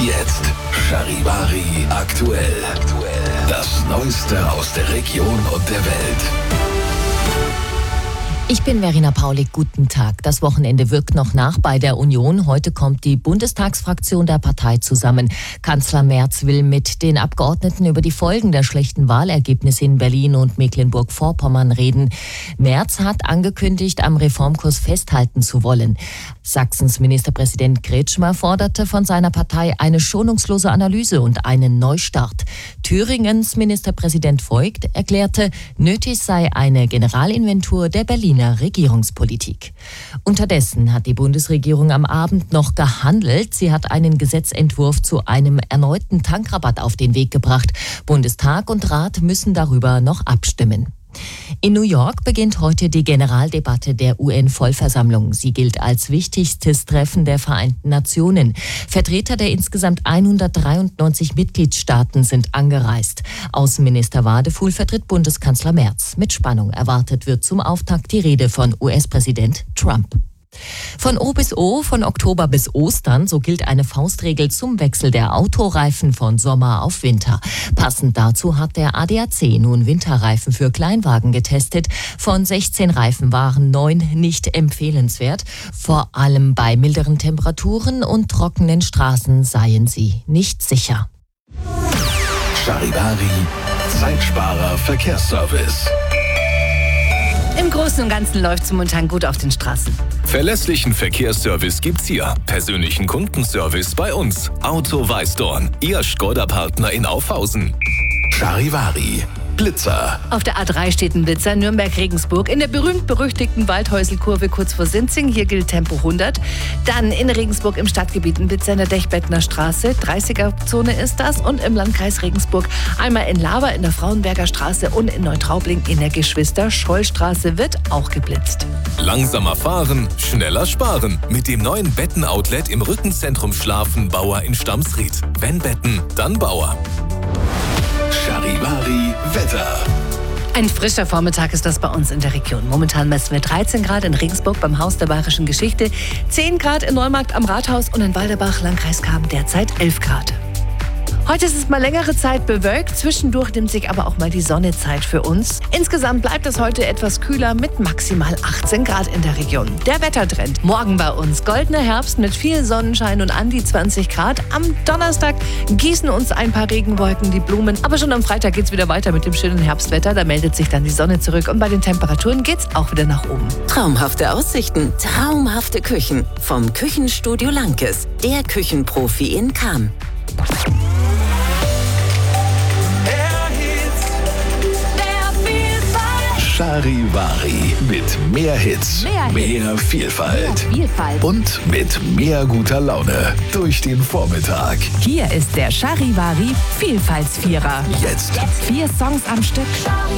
Jetzt Charivari aktuell. Das Neueste aus der Region und der Welt. Ich bin Verena Paulik, guten Tag. Das Wochenende wirkt noch nach bei der Union. Heute kommt die Bundestagsfraktion der Partei zusammen. Kanzler Merz will mit den Abgeordneten über die Folgen der schlechten Wahlergebnisse in Berlin und Mecklenburg-Vorpommern reden. Merz hat angekündigt, am Reformkurs festhalten zu wollen. Sachsens Ministerpräsident Kretschmer forderte von seiner Partei eine schonungslose Analyse und einen Neustart. Thüringens Ministerpräsident Voigt erklärte, nötig sei eine Generalinventur der Berliner Regierungspolitik. Unterdessen hat die Bundesregierung am Abend noch gehandelt. Sie hat einen Gesetzentwurf zu einem erneuten Tankrabatt auf den Weg gebracht. Bundestag und Rat müssen darüber noch abstimmen. In New York beginnt heute die Generaldebatte der UN-Vollversammlung. Sie gilt als wichtigstes Treffen der Vereinten Nationen. Vertreter der insgesamt 193 Mitgliedstaaten sind angereist. Außenminister Wadefuhl vertritt Bundeskanzler Merz. Mit Spannung erwartet wird zum Auftakt die Rede von US-Präsident Trump. Von O bis O, von Oktober bis Ostern, so gilt eine Faustregel zum Wechsel der Autoreifen von Sommer auf Winter. Passend dazu hat der ADAC nun Winterreifen für Kleinwagen getestet. Von 16 Reifen waren 9 nicht empfehlenswert. Vor allem bei milderen Temperaturen und trockenen Straßen seien sie nicht sicher. Charivari, Zeitsparer Verkehrsservice. Im Großen und Ganzen läuft es momentan gut auf den Straßen. Verlässlichen Verkehrsservice gibt's hier. Persönlichen Kundenservice bei uns. Auto Weißdorn, Ihr Skoda-Partner in Aufhausen. Charivari, Blitzer. Auf der A3 steht ein Blitzer, Nürnberg-Regensburg, in der berühmt-berüchtigten Waldhäuselkurve kurz vor Sinzing. Hier gilt Tempo 100. Dann in Regensburg im Stadtgebiet ein Blitzer in der Dechbettner Straße. 30er-Zone ist das. Und im Landkreis Regensburg einmal in Laber in der Frauenberger Straße und in Neutraubling in der Geschwister-Scholl-Straße wird auch geblitzt. Langsamer fahren, schneller sparen. Mit dem neuen Betten-Outlet im Rückenzentrum Schlafen Bauer in Stamsried. Wenn Betten, dann Bauer. Charivari Wetter. Ein frischer Vormittag ist das bei uns in der Region. Momentan messen wir 13 Grad in Regensburg beim Haus der Bayerischen Geschichte, 10 Grad in Neumarkt am Rathaus und in Walderbach, Landkreis Cham, derzeit 11 Grad. Heute ist es mal längere Zeit bewölkt, zwischendurch nimmt sich aber auch mal die Sonne Zeit für uns. Insgesamt bleibt es heute etwas kühler mit maximal 18 Grad in der Region. Der Wettertrend morgen bei uns. Goldener Herbst mit viel Sonnenschein und an die 20 Grad. Am Donnerstag gießen uns ein paar Regenwolken die Blumen. Aber schon am Freitag geht's wieder weiter mit dem schönen Herbstwetter. Da meldet sich dann die Sonne zurück und bei den Temperaturen geht's auch wieder nach oben. Traumhafte Aussichten, traumhafte Küchen. Vom Küchenstudio Lankes, der Küchenprofi in Cham. Charivari mit mehr Hits, mehr Vielfalt und mit mehr guter Laune durch den Vormittag. Hier ist der Charivari Vielfaltsvierer. Jetzt 4 Songs am Stück.